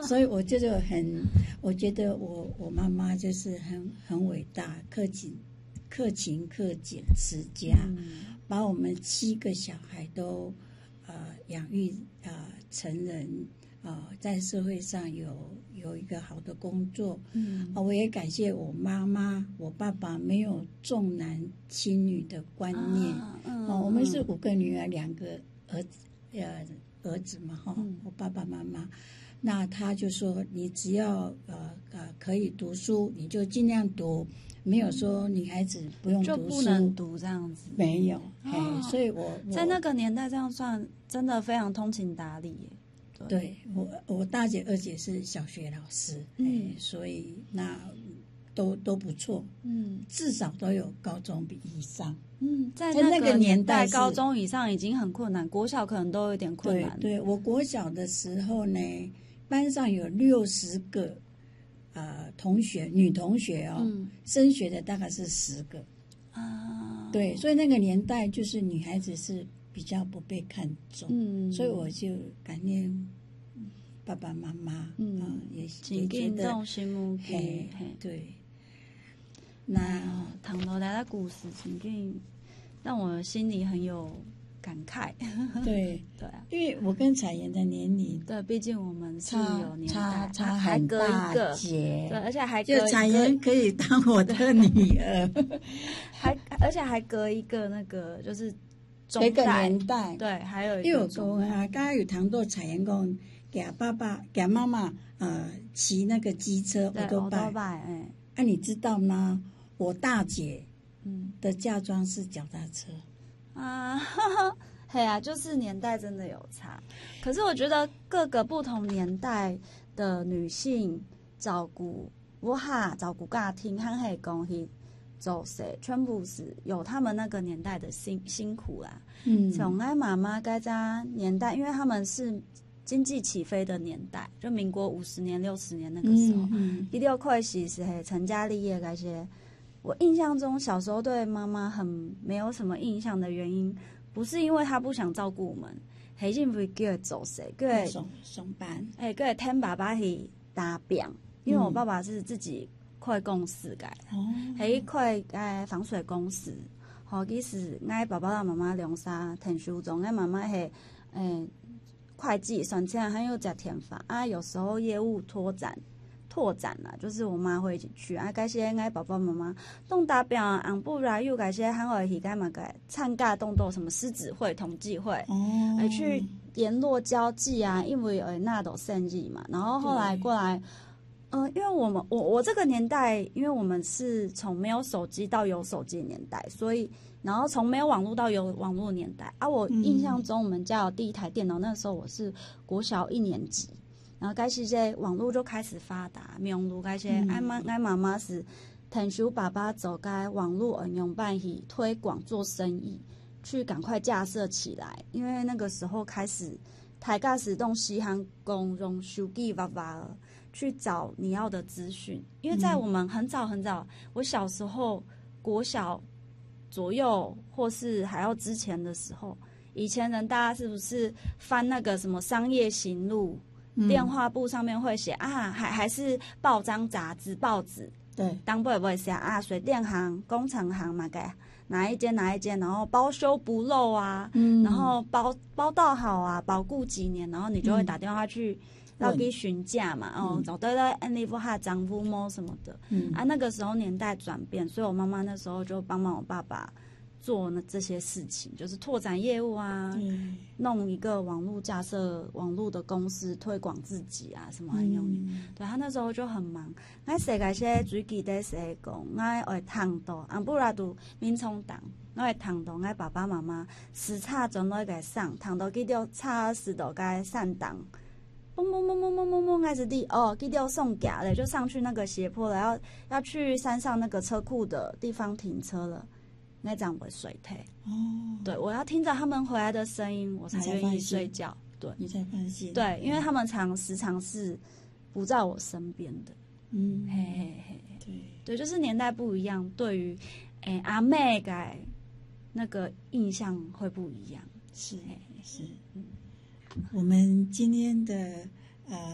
所以我觉得我妈妈就是很伟大，克勤克俭持家，把我们7个小孩都养育成人，在社会上有一个好的工作。我也感谢我妈妈我爸爸没有重男轻女的观念。我们是5个女儿2个儿子嘛，我爸爸妈妈，那他就说你只要可以读书你就尽量读，没有说女孩子不用读书就不能读这样子， 没有。所以我在那个年代这样算真的非常通情达理耶。 对，我大姐二姐是小学老师，所以那都不错，至少都有高中以上。 在那个年代高中以上已经很困难，国小可能都有点困难。 对，我国小的时候呢，班上有60个女同学升学的大概是10个对，所以那个年代就是女孩子是比较不被看重，所以我就感念爸爸妈妈，也觉得心目对。那唐罗来的故事情境让我心里很有感慨。 对对啊， 因为我跟彩妍的年龄， 对，毕竟我们是有年代差还隔一个节， 对，而且还就彩妍可以当我的女儿， 而且还隔一个那个就是一个年代， 对，还有一个因为我刚刚有谈到彩妍讲给爸爸给妈妈骑那个机车欧多拜， 你知道吗？我大姐的嫁妆是脚踏车嘿啊，就是年代真的有差。可是我觉得各个不同年代的女性照顾家庭和嘿公去做事，全部是有他们那个年代的辛苦啦。从爱妈妈该家年代，因为他们是经济起飞的年代，就民国50年、60年那个时候，一定要快是成家立业那些。我印象中小时候对妈妈很没有什么印象的原因，不是因为她不想照顾我们，是因为叫她做事，叫她上班， 叫她听爸爸去打拼，因为我爸爸是自己开公司的，是开防水公司，其实我爸爸和妈妈两三退休中，我妈妈是会计，算起来很有吃天法啊，有时候业务拓展啦，就是我妈会一起去啊。该些爱爸爸妈妈动达表啊，不然又该些还会去干嘛该参加动作什么狮子会、统计会，去联络交际啊，因为那都生意嘛。然后后来过来，因为我这个年代，因为我们是从没有手机到有手机的年代，所以然后从没有网络到有网络的年代啊。我印象中我们家有第一台电脑，那时候我是国小1年级。然后该时这网络就开始发达，网络该些爱妈妈是退休爸爸走该网络应用办去推广做生意，去赶快架设起来，因为那个时候开始大家是用西行公用手机去找你要的资讯，因为在我们很早，我小时候国小左右或是还要之前的时候，以前人大家是不是翻那个什么商业行路？电话簿上面会写还是报章杂志报纸， 对， 当不会写水电行、工程行嘛，该哪一间，然后包修不漏啊，然后包到好啊，保固几年，然后你就会打电话去要去询价嘛，找对了，你不哈丈夫么什么的，那个时候年代转变，所以我妈妈那时候就帮忙我爸爸做这些事情，就是拓展业务啊，弄一个网络架设网络的公司，推广自己啊，什么很用力。对，他那时候就很忙。我世界些最记得是讲，我会谈到，不然就民众党，我会谈到我爸爸妈妈时差总来给上，谈到记到差20度该上档。嘣，开始记到送假了，就上去那个斜坡了，要去山上那个车库的地方停车了。那这样会水退对，我要听着他们回来的声音，我才愿意睡觉。对， 你才放心。 对，因为他们时常是不在我身边的。对，就是年代不一样，对于阿妹改那个印象会不一样。 是，我们今天的